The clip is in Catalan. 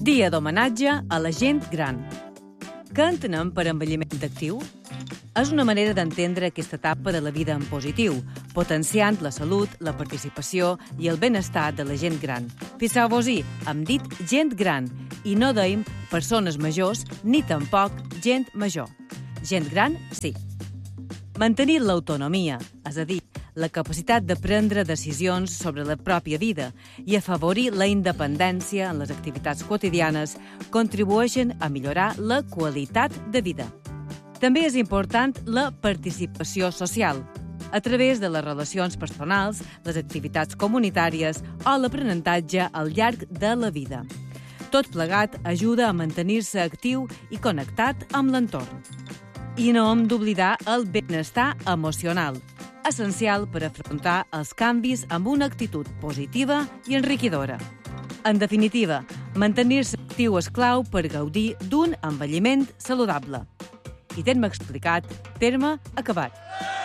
Dia d'homenatge a la gent gran. Què entenem per envelliment actiu? És una manera d'entendre aquesta etapa de la vida en positiu, potenciant la salut, la participació i el benestar de la gent gran. Fixeu-vos-hi, hem dit gent gran i no dèiem persones majors ni tampoc gent major. Gent gran, sí. Mantenir l'autonomia, és a dir, la capacitat de prendre decisions sobre la pròpia vida i afavorir la independència en les activitats quotidianes contribueixen a millorar la qualitat de vida. També és important la participació social, a través de les relacions personals, les activitats comunitàries o l'aprenentatge al llarg de la vida. Tot plegat ajuda a mantenir-se actiu i connectat amb l'entorn. I no hem d'oblidar el benestar emocional, essencial per afrontar els canvis amb una actitud positiva i enriquidora. En definitiva, mantenir-se actiu és clau per gaudir d'un envelliment saludable. I terme explicat, terme acabat.